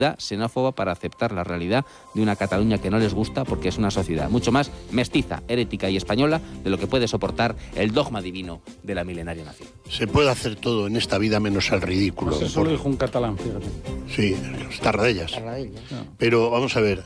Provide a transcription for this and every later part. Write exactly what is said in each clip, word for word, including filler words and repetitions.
xenófoba para aceptar la realidad de una Cataluña que no les gusta porque es una sociedad mucho más mestiza, herética y española de lo que puede soportar el dogma divino de la milenaria nación. Se puede hacer todo en esta vida menos el ridículo. Pues eso lo dijo un catalán, fíjate. Sí, Tarradellas. Tarradellas. No. Pero vamos a ver,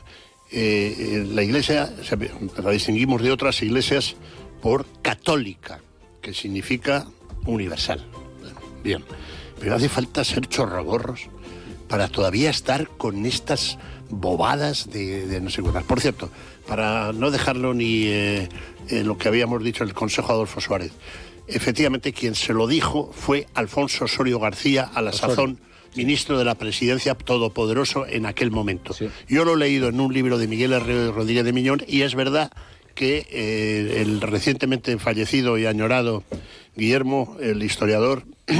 eh, la Iglesia, o sea, la distinguimos de otras iglesias por católica, que significa universal. Bueno, bien, pero hace falta ser chorragorros para todavía estar con estas bobadas de, de no sé cuántas. Por cierto, para no dejarlo ni eh, en lo que habíamos dicho el Consejo Adolfo Suárez, efectivamente quien se lo dijo fue Alfonso Osorio García, a la Osorio. sazón ministro de la Presidencia todopoderoso en aquel momento. Sí. Yo lo he leído en un libro de Miguel Herrero Rodríguez de Miñón y es verdad que eh, el recientemente fallecido y añorado Guillermo, el historiador,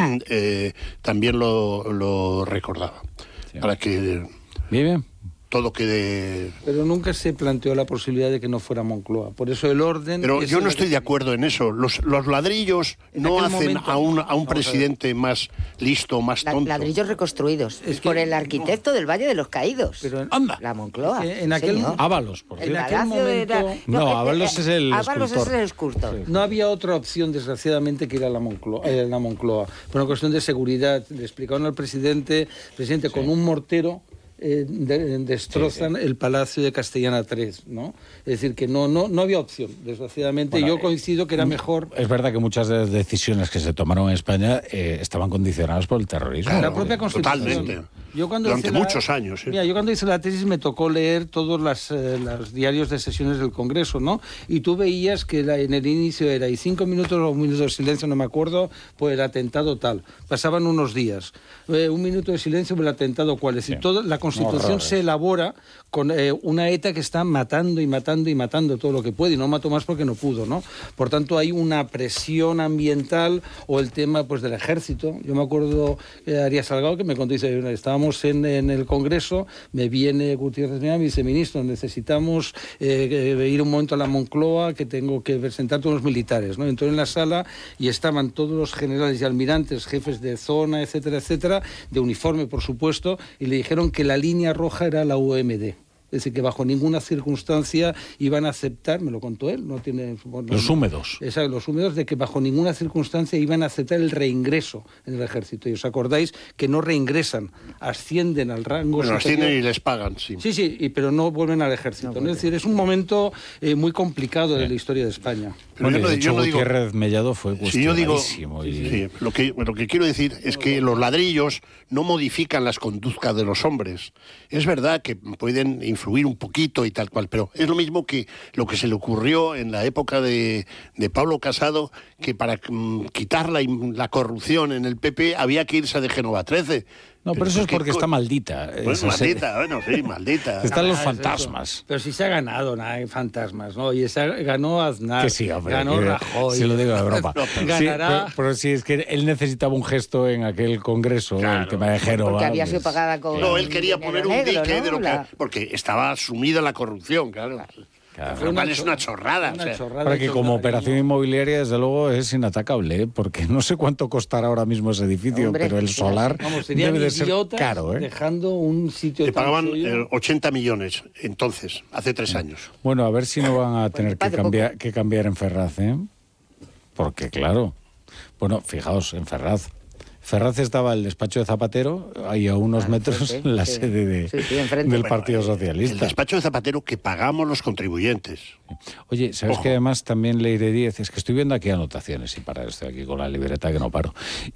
eh, también lo, lo recordaba. Sí. Para que bien, todo quede... Pero nunca se planteó la posibilidad de que no fuera Moncloa. Por eso el orden... Pero yo no estoy de acuerdo en eso. Los, los ladrillos no hacen momento, a un, a un presidente más listo, más tonto. La, ladrillos reconstruidos. Es por el arquitecto no. del Valle de los Caídos. Pero, anda. La Moncloa. En, en aquel Ábalos, por en aquel momento... Era, no, no, Ábalos es el Ábalos escultor. es el escultor. Sí. No había otra opción, desgraciadamente, que ir a la Moncloa. Eh, la Moncloa. Por una cuestión de seguridad. Le explicaron al presidente, presidente, sí. con un mortero... Eh, de, destrozan sí, sí. el Palacio de Castellana tres, ¿no? Es decir, que no no no había opción, desgraciadamente. Bueno, yo coincido que era mejor... Es verdad que muchas de las decisiones que se tomaron en España eh, estaban condicionadas por el terrorismo. Claro, la propia Constitución. Totalmente. Yo cuando Durante la, muchos años. ¿eh? Mira, yo cuando hice la tesis me tocó leer todos las, eh, los diarios de sesiones del Congreso, ¿no? Y tú veías que la, en el inicio era y cinco minutos o un minuto de silencio, no me acuerdo, por el atentado tal. Pasaban unos días. Eh, un minuto de silencio por el atentado cual. Es decir, sí. toda la Constitución se elabora con eh, una ETA que está matando y matando y matando todo lo que puede, y no mató más porque no pudo, ¿no? Por tanto, hay una presión ambiental, o el tema pues del ejército. Yo me acuerdo de Arias Salgado que me contó, dice, estábamos en, en el Congreso, me viene Gutiérrez Mena y me dice, ministro, necesitamos eh, ir un momento a la Moncloa, que tengo que presentar todos los militares, ¿no? Entró en la sala y estaban todos los generales y almirantes, jefes de zona, etcétera, etcétera, de uniforme, por supuesto, y le dijeron que la línea roja era la U M D. Es decir, que bajo ninguna circunstancia iban a aceptar, me lo contó él, no tiene... Bueno, los húmedos. Exacto, los húmedos, de que bajo ninguna circunstancia iban a aceptar el reingreso en el ejército. Y os acordáis que no reingresan, ascienden al rango... Bueno, ascienden y les pagan, sí. Sí, sí, y, pero no vuelven al ejército. No, ¿no? Es decir, es un momento eh, muy complicado sí. de la historia de España. Pero bueno, yo no, de hecho, yo no digo, Gutiérrez Mellado fue cuestionadísimo. Si yo digo, y... sí, lo, que, lo que quiero decir es que los ladrillos no modifican las conductas de los hombres. Es verdad que pueden influir un poquito y tal cual, pero es lo mismo que lo que se le ocurrió en la época de, de Pablo Casado, que para um, quitar la, la corrupción en el P P había que irse de Génova trece. No, pero, pero eso es porque está maldita. Bueno, eso maldita, se... bueno, sí, maldita. Están ah, los fantasmas. Pero si se ha ganado, nada, hay fantasmas, ¿no? Y se ha, ganó Aznar, que sí, hombre, ganó que, Rajoy. Si lo digo de Europa. No, pero, ganará... sí, pero, pero sí, es que él necesitaba un gesto en aquel congreso, claro, el tema de Génova. Porque había sido pagada con... No, él quería poner un negro, dique ¿no? de lo que... La... Porque estaba sumida la corrupción, claro. claro. Claro. Lo cual es una chorrada. Una o sea, chorrada para que como operación inmobiliaria, desde luego, es inatacable, ¿eh? Porque no sé cuánto costará ahora mismo ese edificio, Hombre, pero el solar vamos, debe de ser caro, ¿eh? Dejando un sitio... Le pagaban eh, ochenta millones, entonces, hace tres años. Bueno, a ver si no van a tener que cambiar, que cambiar en Ferraz, ¿eh? Porque, claro, bueno, fijaos, en Ferraz. Ferraz estaba el despacho de Zapatero, ahí a unos ah, metros, sí, la sí. sede de, sí, sí, del bueno, Partido Socialista. El despacho de Zapatero que pagamos los contribuyentes. Oye, ¿sabes Ojo. que además también Leire Díez? Es que estoy viendo aquí anotaciones y para estoy aquí con la libreta que no paro.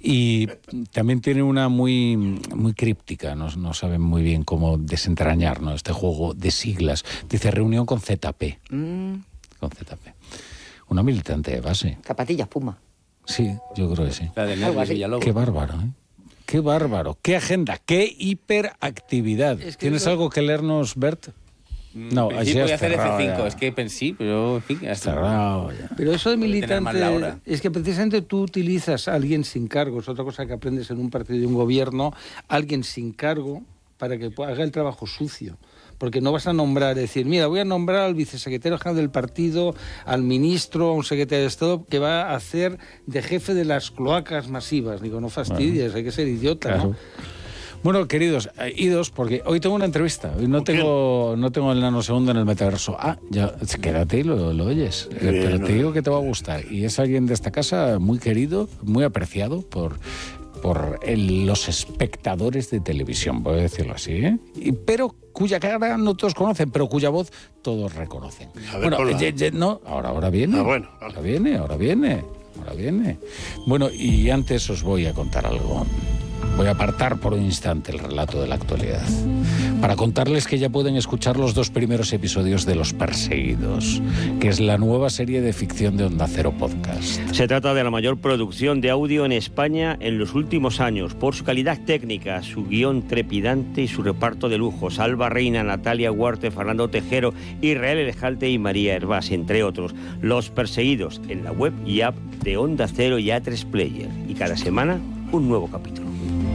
Y también tiene una muy, muy críptica, no, no saben muy bien cómo desentrañar, ¿no? Este juego de siglas. Dice reunión con Z P. Mm. Con Z P. Una militante de base. Zapatillas Puma. Sí, yo creo que sí. La de Nervios Villalobos. Qué bárbaro, ¿eh? Qué bárbaro. Qué agenda, qué hiperactividad. Es que ¿Tienes eso... algo que leernos, Bert? No, sí, voy a hacer F cinco, ya. Es que sí, pero en fin, ya está cerrado ya. Pero eso de militante es que precisamente tú utilizas a alguien sin cargo, es otra cosa que aprendes en un partido y un gobierno, alguien sin cargo para que haga el trabajo sucio. Porque no vas a nombrar, decir, mira, voy a nombrar al vicesecretario general del partido, al ministro, a un secretario de Estado que va a hacer de jefe de las cloacas masivas. Digo, no fastidies, bueno, hay que ser idiota, claro. ¿no? Bueno, queridos, eh, idos, porque hoy tengo una entrevista. Hoy no tengo, no tengo el nanosegundo en el metaverso. Ah, ya, quédate y lo, lo oyes. Eh, Bien, pero no. te digo que te va a gustar. Y es alguien de esta casa muy querido, muy apreciado por, por el- los espectadores de televisión, voy a decirlo así, ¿eh? Y- pero cuya cara no todos conocen, pero cuya voz todos reconocen. A ver, Bueno, ponla. ye- ye- no, ahora, ahora viene. Ah, bueno, vale. Ahora viene, ahora viene, ahora viene. Bueno, y antes os voy a contar algo. Voy a apartar por un instante el relato de la actualidad para contarles que ya pueden escuchar los dos primeros episodios de Los Perseguidos, que es la nueva serie de ficción de Onda Cero Podcast. Se trata de la mayor producción de audio en España en los últimos años, por su calidad técnica, su guión trepidante y su reparto de lujos. Alba Reina, Natalia Huarte, Fernando Tejero, Israel Elejalte y María Hervás, entre otros. Los Perseguidos, en la web y app de Onda Cero y A tres Player. Y cada semana, un nuevo capítulo.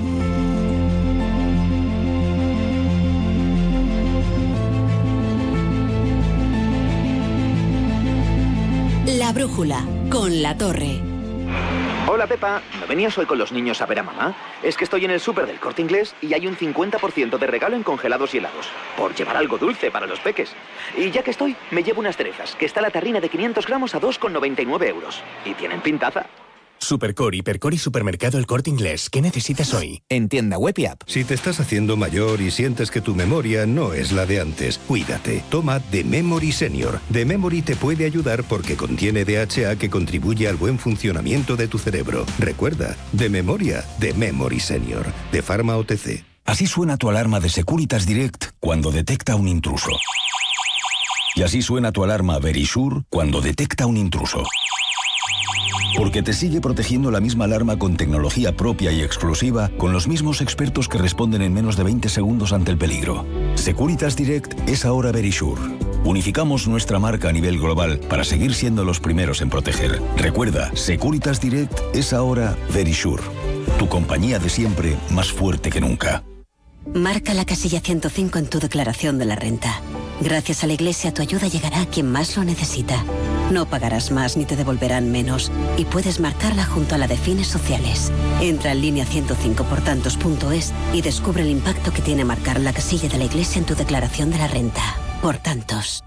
La brújula, con La Torre. Hola Pepa, ¿no venías hoy con los niños a ver a mamá? Es que estoy en el súper del Corte Inglés y hay un cincuenta por ciento de regalo en congelados y helados, por llevar algo dulce para los peques. Y ya que estoy, me llevo unas cerezas, que está la tarrina de quinientos gramos a dos con noventa y nueve euros. Y tienen pintaza. Supercore, Hipercore y Supermercado El Corte Inglés. ¿Qué necesitas hoy? En tienda web y app. Si te estás haciendo mayor y sientes que tu memoria no es la de antes, cuídate. Toma The Memory Senior. The Memory te puede ayudar porque contiene D H A que contribuye al buen funcionamiento de tu cerebro. Recuerda, de memoria, The Memory Senior. De Pharma O T C. Así suena tu alarma de Securitas Direct cuando detecta un intruso. Y así suena tu alarma Verisure cuando detecta un intruso. Porque te sigue protegiendo la misma alarma con tecnología propia y exclusiva, con los mismos expertos que responden en menos de veinte segundos ante el peligro. Securitas Direct es ahora Verisure. Unificamos nuestra marca a nivel global para seguir siendo los primeros en proteger. Recuerda, Securitas Direct es ahora Verisure. Tu compañía de siempre, más fuerte que nunca. Marca la casilla ciento cinco en tu declaración de la renta. Gracias a la Iglesia, tu ayuda llegará a quien más lo necesita. No pagarás más ni te devolverán menos. Y puedes marcarla junto a la de fines sociales. Entra en línea ciento cinco por tantos punto es y descubre el impacto que tiene marcar la casilla de la Iglesia en tu declaración de la renta. Por tantos.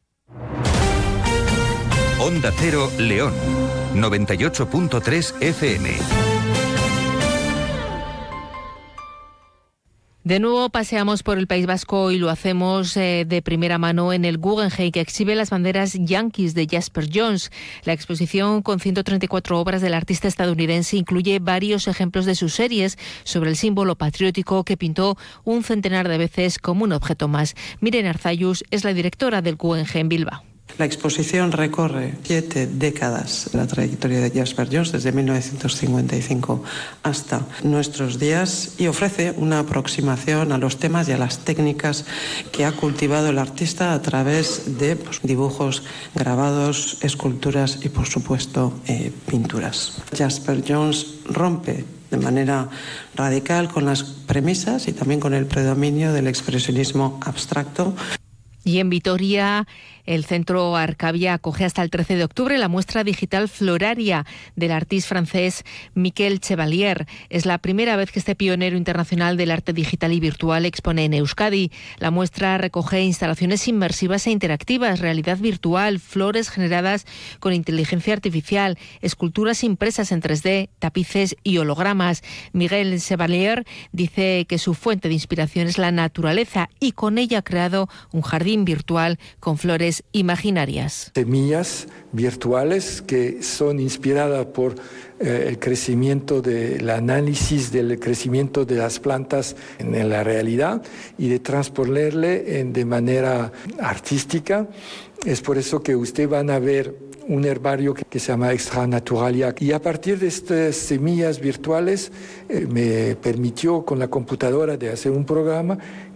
Onda Cero León, noventa y ocho punto tres F M. De nuevo paseamos por el País Vasco y lo hacemos eh, de primera mano en el Guggenheim, que exhibe las banderas yankees de Jasper Johns. La exposición, con ciento treinta y cuatro obras del artista estadounidense, incluye varios ejemplos de sus series sobre el símbolo patriótico que pintó un centenar de veces como un objeto más. Miren Arzayus es la directora del Guggenheim Bilbao. La exposición recorre siete décadas la trayectoria de Jasper Johns, desde mil novecientos cincuenta y cinco hasta nuestros días, y ofrece una aproximación a los temas y a las técnicas que ha cultivado el artista a través de pues, dibujos, grabados, esculturas y, por supuesto, eh, pinturas. Jasper Johns rompe de manera radical con las premisas y también con el predominio del expresionismo abstracto. Y en Vitoria, el Centro Arcavia acoge hasta el trece de octubre la muestra digital Floraria del artista francés Miquel Chevalier. Es la primera vez que este pionero internacional del arte digital y virtual expone en Euskadi. La muestra recoge instalaciones inmersivas e interactivas, realidad virtual, flores generadas con inteligencia artificial, esculturas impresas en tres D, tapices y hologramas. Miguel Chevalier dice que su fuente de inspiración es la naturaleza y con ella ha creado un jardín virtual con flores imaginarias. Semillas virtuales que son inspiradas por eh, el crecimiento del análisis del crecimiento de las plantas en la realidad y de transponerle en, de manera artística. Es por eso que ustedes van a ver un herbario que, que se llama Extra Naturalia. Y a partir de estas semillas virtuales eh, me permitió con la computadora de hacer un programa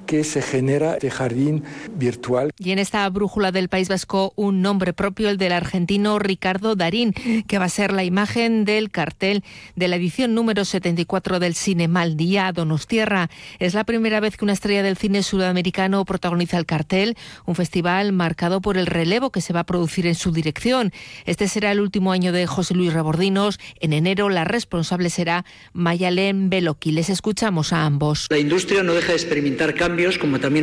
que se genera este jardín virtual. Y en esta brújula del País Vasco, un nombre propio, el del argentino Ricardo Darín, que va a ser la imagen del cartel de la edición número setenta y cuatro del Cinemal Día Donostiarra. Es la primera vez que una estrella del cine sudamericano protagoniza el cartel, un festival marcado por el relevo que se va a producir en su dirección. Este será el último año de José Luis Rebordinos. En enero la responsable será Mayalén Beloki. Les escuchamos a ambos. La industria no deja de experimentar cambios, como también